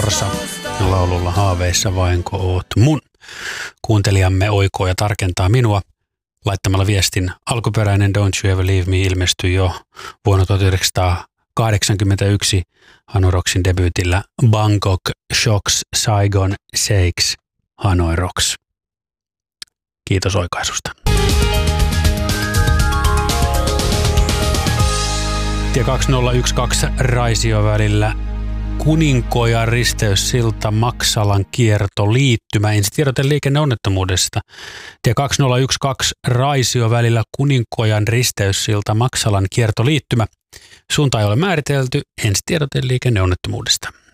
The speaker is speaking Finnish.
Sorsa laululla Haaveissa vainko oot mun. Kuuntelijamme oikoo ja tarkentaa minua laittamalla viestin. Alkuperäinen Don't You Ever Leave Me ilmestyi jo vuonna 1981 Hanoi Rocksin debyytillä Bangkok Shocks Saigon Shakes Hanoi Rocks. Kiitos oikaisusta. Tie 2012 Raisio välillä Kuninkojan risteyssilta Maksalan kiertoliittymä. Ensitiedote liikenneonnettomuudesta. Tie 2012 Raisio välillä Kuninkojan risteyssilta Maksalan kiertoliittymä. Suunta ei ole määritelty. Ensitiedote liikenneonnettomuudesta.